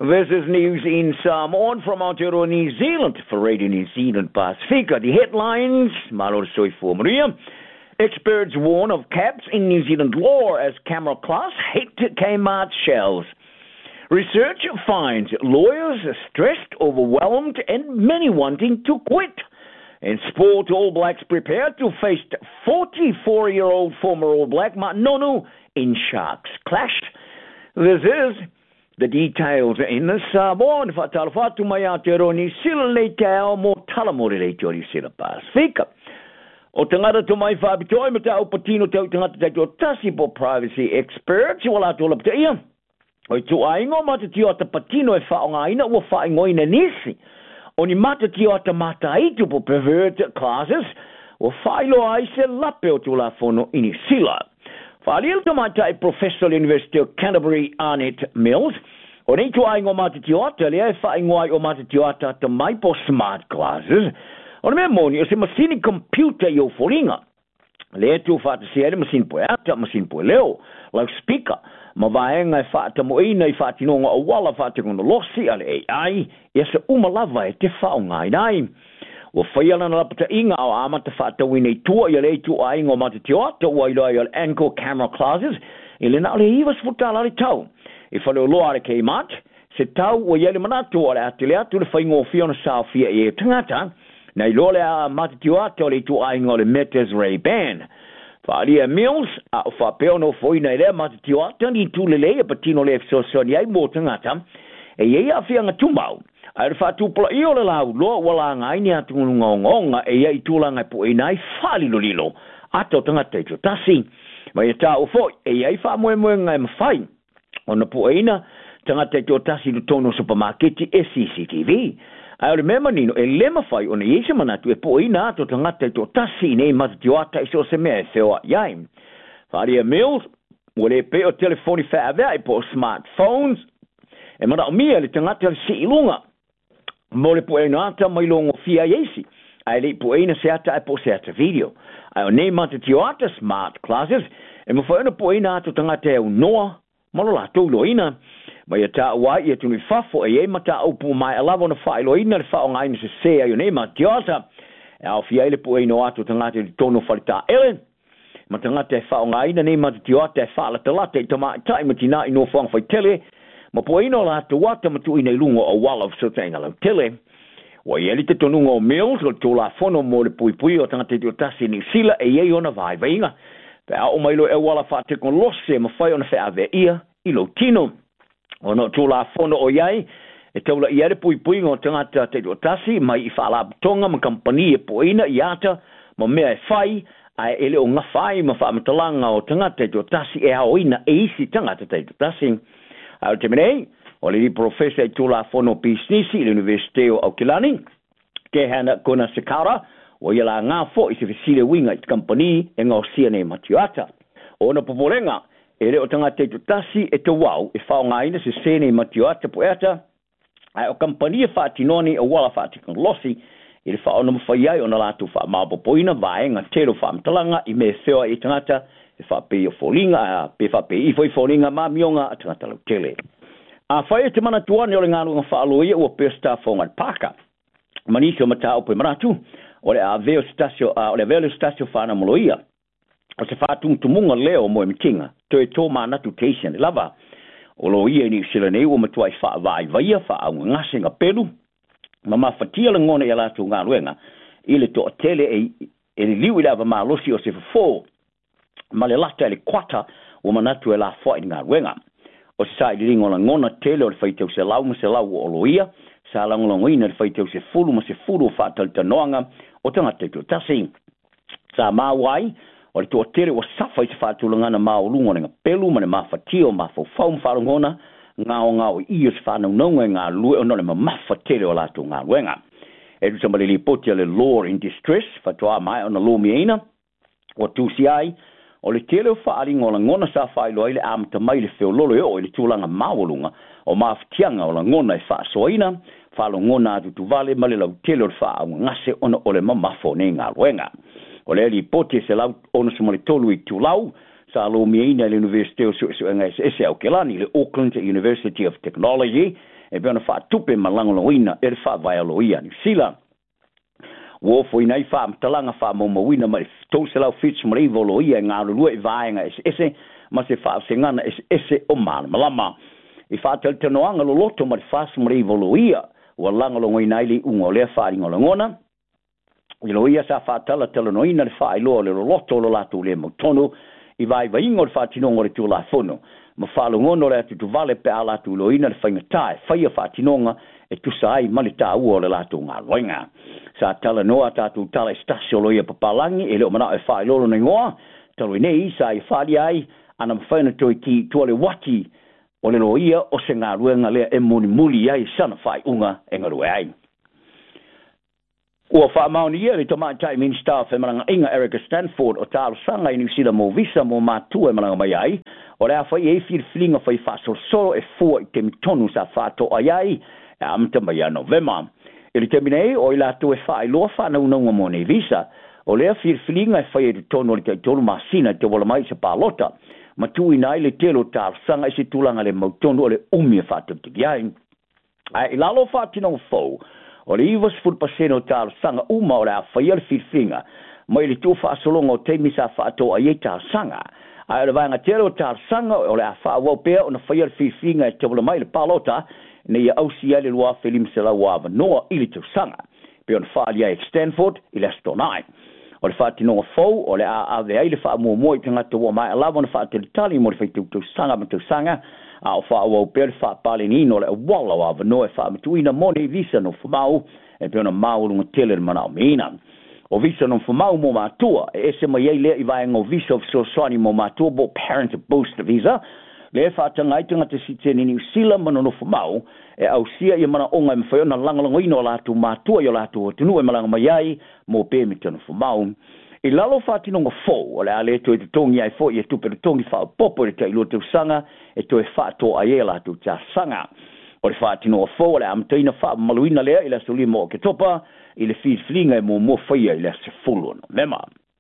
This is news in Samoan from Aotearoa, New Zealand for Radio New Zealand Pacifica. The headlines, Malo Soifo Maria. Experts warn of caps in New Zealand law as camera class hate Kmart shells. Research finds lawyers stressed, overwhelmed, and many wanting to quit. In sport, All Blacks prepared to face 44-year-old former All Black Martin Nonu in Sharks clash. This is the details in the Samoan Fatalfatu mai Aotearoa New Zealand le tau mo talamore le te New Zealand Pacifica. O tangata to mai whabitoi me tau patino tau tangata tau tasi po privacy experts wala tola pata ia. O tu aingo mata tio ata patino e whaonga ina ua whaingo ina nisi. O ni mata tio ata mata itu po perverted classes o whailo ai se lape o tu la fono ini sila. Whaliel to matai Professor University of Canterbury Arnett Mills. O nei tu aingo mata tio ata lea e whaingo ai o mata tio ata ta mai po smart classes. O me moni o se masini computer yo foringa. Lea tu whata siere masini po ata, masini po leo, lau speaker. Ma vaenga e whata mo ina i whatinonga o wala whata kono losi ale AI, ia se umalava e te whaonga inai. O whaiala na lapata inga o amata whata wine tua ia le tu ainga o mata te ata ua ilo ai ankle camera classes, ile na ole iwas futala le tau. E whale o loa le Kmart, se tau o iele manatu o le atele atu le whaingo o fiona Sāwhia e tangata, na ilo le a mata te ata o le tu ainga o le Metas Ray-Ban. Whaalia Mills, a o whapeo no whoina e rea mata te ata ni tūlele e patino le efsosoni ai mō tangata, e iei a whianga tumau. Ai le whātupula i o le lau loa wala ngai ni atu ngonga e iei tūlanga po e nai whalilo lilo, ato tangata i tasi. Mai e tā o fo, e iei whamoe ngai mawhai, o na po e ina tangata i tasi do tono supermarketi e CCTV. Ai le mema nino e le mawhai o na iese manatu e po e ina ato tangata i tasi nei mata te ata i so se mea e wheoa iai. Whaalia Mills, o le pe o telefoni whaavea i po smartphones, e mana o mia le tangata le si ilunga. Mo le po e ata mai longo fia iesi. Ai le po e na se ata e po se ata video. Ai o nei mata te ata smart classes, e mo whaena po e na ato tangata e unoa, malo la tōlo ina. Mai a tā wai e tuni whafo e mata au pu mai alavo na whaelo ina le whao ngai na se se ai o nei mata te ata. E au fia ele po e no ato tangata i tono whalita ele. Ma tangata e whao ngai na nei mata te ata e whaala talata i tama tai matina i no whang whaitele. Ma po ino la te wata matu ina ilungo o wala so tenga lau tele. Wa ieli te tonunga o Mills o tō la whono mo le pui o tangata te tasi ni sila e iei ona vai vainga. Pe a o mailo e wala whate kon lose ma whai ona whea ve ia i lo tino. O no tō la whono o iei e taula i ere pui o tangata te tasi mai i whala butonga ma kampani e po ina i ata ma mea e whai ai ele o ngawhai ma wha amatalanga o tangata te tasi e hao ina e isi tangata te tasi. Au te menei, o le professor i tūla whono pisnisi i Universite o Aukilani, ke hana kona Sekara, o ia la ngā fo i se whisile winga i te company e ngā sia nei matiata. O na popolenga, e reo tangata i tasi e te wau e whao ngā ina se sene matiata poeta, ai o company e whaatinoni o wala whaatikon losi, i le whao na mawhaiai o na lātu wha maopopoina, vaenga tero wha mtalanga i me whewa i tangata, e whape o wholinga, pe whape i whoi wholinga ma mionga a tangata lau tele. A whae te mana tuane o le ngāru ngā whaaloia ua pēr staff o ngat pāka. Manisi o mata o pe maratu, o le a veo stasio whana moloia. O se whātung tumunga leo mo e mitinga, to e tō mānatu teisen lava. O lo ia ni sila nei o matua i wha vai vaia, wha au ngase ngā pelu. Ma mawhatia le ngone e lātu ngā ruenga, i le tō tele e liu i lava mā losi o se whafo. Ma le lata le kwata o manatu e la fwai ngā ruenga. O se sai ringo la ngona tele o le whaitau se lau ma se lau o loia, sa langolongo ina le whaitau se fulu ma se fulu o whātali tanoanga o tangata i tasi. Sa mawai, o le tō tele o sawhai se whātulangana maolungo ngā pelu ma le mawhatio ma fawhau mwharongona, ngao i o se whānaunonga ngā lue o nole ma mawhatele o lātu ngā ruenga. E ruta ma le lipotia le law in distress, whatoa mai o na lomi eina, o tūsi ai, o le tele o whaaringa o la ngona sa whailo ai le amata mai le whiololo o le tūlanga mawalunga o mawhitianga o la ngona e whaasoaina, whaalo ngona atu tu vale ma le lau tele o le whaau ngase ona o le mamafo ne ngā ruenga. O le li pote se lau ona se male tolu i tūlau, sa lo mieina le Universite o Suenga ese au kelani le Auckland University of Technology, e pe ona fa tupe malangoloina e fa vai aloia New Zealand wo foi nai fa talanga fa mo wina mai to se la fits mo ivoloia nga lu e vaenga ese ma se fa sengana ese o malama e fa tel tenoanga lo loto ma fa mo ivoloia o langa lo ngai li ungo le fa ngolongona Iloia sa fa tala noina le fa ilo le loto lo latu le mo tonu I vai ingol fa tinonga le tu la fono ma fa lo ngono le tu vale pe ala tu loina le fainga tai fa fa tinonga e tu sai malita u le latu nga loinga sa tala no ata tu tala stasio loia papalangi e le mana e fa ilo no ngoa talo nei sa I fa di ai ana faina to ki to le wati o le loia o se nga ruenga le e muli ai sana fa unga e ngaru ai Ua wha mauni ia le tomai tai min staff e maranga inga Erica Stanford o tālo sanga I New Zealand mo visa mo mātua e maranga mai ai. O rea whai e whirwhiringa whai whasol soro e fua I te mitonu sa whato ai ai e amta mai a Novema. E li terminei o I lato e whai loa whanaunga mo ne visa. O lea whirwhiringa e whai e tono li te tolu masina te wala mai sa pālota. Ma tui nai le telo tālo sanga I se tulanga le mautonu o le umi e whato te giai. Ai lalo whatino fau. O le ivas fulpaseno tālo sanga uma o le a whaiar whirwhiringa. Mai le tūwha asolonga o te misa whaato a ie tālo sanga. Ai le vanga tero tālo sanga o le a whaawau pēr o na whaiar whirwhiringa e te wala mai le palota. Ne ia ausi ai le lua Filim se lau awa noa I le tau sanga. Pe on whaali ai Stanford I le astonai. O le whaatinoa fau o le a ave ai le wha mua moi te ngata ua mai alawa na whaatele tali mo le whaitu tau sanga ma tau sanga. A o whaawau pēr whaapale nino le wala o awa noa e whaamituina mone visa no whamau e pe ona mau lunga tele mana o meina. O visa no whamau mo mātua e ese mai ei lea I vaenga o visa of Soswani mo mātua bo parent booster visa. Le whaatanga I tanga te siteni New Zealand mana no whamau e au sia I mana onga me whaiona langalango ino o lātu mātua I o lātu o tunu e malanga mai ai mo pēmita no whamau. I lalo whātinonga fōu, o le ale to e te tongi ai fōu, I e tupe te tongi whao popo e te ilo te usanga, e to e whāto a e la tu tia sanga. O le whātinonga fōu, o le amtaina wha maluina lea, I le solimo o ke topa, I le whirwhiringa e mo whaia I le se fulu no mema.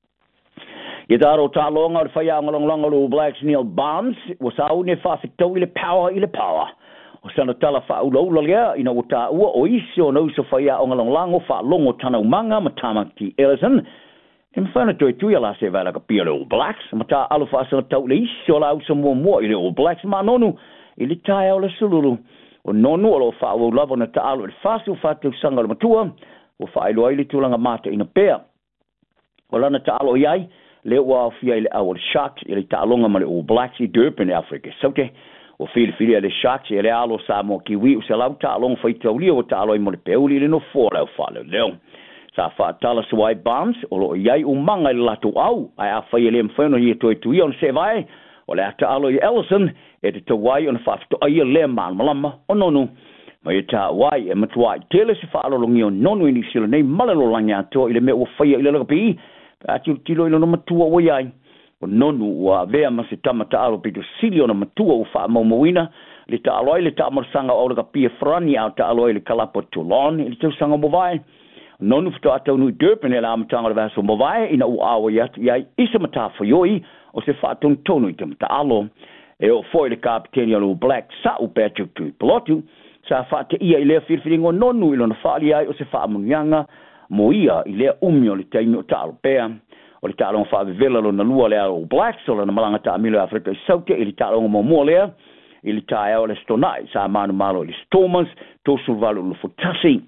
I taro tālonga o le whaia angalonga o Blacks Neil Barnes, o sa au ne whawhitau I le power. O sana tala whaulaula lea, ina o tā ua o isi o nausa whaia angalonga whaalongo tanau manga ma Tamaki Ellison, E mwhana toi tui ala se vai laka pia le All Blacks. Ma tā alu whaasanga tau le isi o la au sa mua I le All Blacks. Ma nonu, I le tai au le sululu. O nonu o lo whaau lava na ta alu e whaasu whaatau sanga le matua. O whaelo ai le tūlanga mata ina pēr. O lana ta alu iai, le ua au fia I le au le Sharks. I le ta alonga ma le All Blacks I Durban, Afrika Saute. O whiri le Sharks I le alo sa mo kiwi. O se lau ta alonga whaitau lia o ta alu I mo le peuli le no fōra au whaale leo. Sa whaatala suai Barnes, o lo iai umanga I lato au, ai a whai le mwhano I toi tui on se vai, o le ata alo I Ellison, e te tawai on whafto ai le malama o nonu. Ma I ta wai e matuai tele se whaalolongi o nonu I New Zealand nei malalo langi ato I le mea ua whai I le lagapi, ati tilo I lona matua o iai. O nonu ua vea ma se tamata alo pito sili ona matua o wha maumawina, le ta alo ai le ta amarasanga o lagapi e frani au ta alo ai le kalapo Toulon, I le tau sanga mo vai. Nonu fito atau nui Durban e la amatanga le vaso mawai ina u awa iai isa mata whaioi o se whaatong tonu I te mata alo. E o foi le kapiteni alu Black sa u Patrick tui pilotu sa whaate ia I lea whirwhiringo nonu I lona whaali ai o se whaamungianga mo ia I lea umi o le taimi o talo pēr. O le tālonga whaavevela lo na lua lea All Blacks o lana malanga ta amilo Afrika I Saute I le tālonga mo lea I le tāe au le stonai sa manu malo I le Stormers tosul valu lo futasi.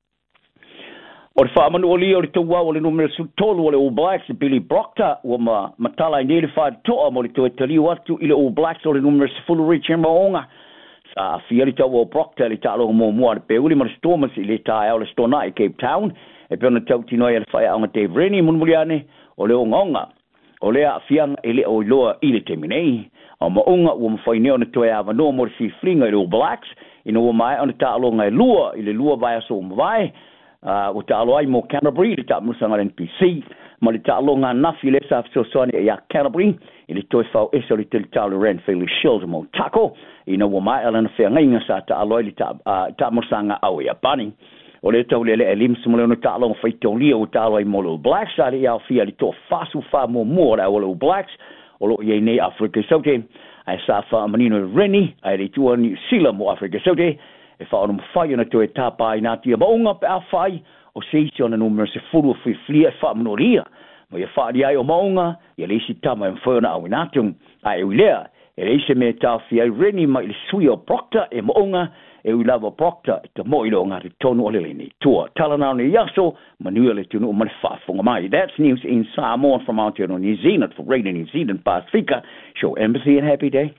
O le whaamanu o lia o le taua o le numero sutolu o le All Blacks Billy Proctor o matala I nere whaatoa mo le toe taliu atu I le All Blacks o le numero sifulu Richard Maonga. Sa fia le taua o Proctor le tālonga mo mua le peuli ma le Stormers I le tāe au le stonai I Cape Town e peona tau tinoi le whaia anga Dave Rennie munmuliane o le ongonga. O lea fianga e le o loa I le teminei. O maunga ua mawhaineo na toe awanoa mo le fiflinga I le All Blacks ina ua mai o le tālonga lua I le lua vai aso mawai. O te alo ai mo Canterbury, le ta musanga NPC, ma le ta alonga nafi le sa fsosoni e a Canterbury, I le toi whao eso le te talo Ranfurly Shield mo tako, I na wamai ala na whea ngainga sa ta alo ai le ta musanga au e a pani. O le tau le elimsi mo le no ta alonga whaitau lia o ta alo ai mo le Blacks, sa le au fia le to fasu wha mo mua o le Blacks, o lo iei nei Afrika Saute, ai sa wha manino Rennie, ai le tua New Zealand mo Afrika Saute, e whaonum whai ana to e tāpai nā tia maunga pe a whai o seisi ona numero se furu fui flia e whaamanoria. Mo ia whaari ai o maunga, ia leisi tama e mwhana au inatung, a e ulea, e leise me tawhi ai reni mai le sui o Proctor e maunga, e ulava Proctor e te moilo o ngāti tonu o leleni. Tua talanau ni yaso, manua le tunu o mani whaafonga mai. That's news in Samoa from Aotearoa, New Zealand, for Radio New Zealand Pasifika. Show empathy and happy day.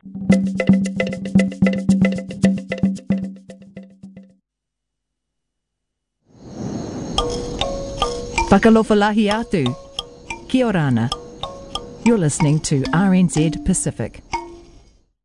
Whakalofalahi atu. Kia orana. You're listening to RNZ Pacific.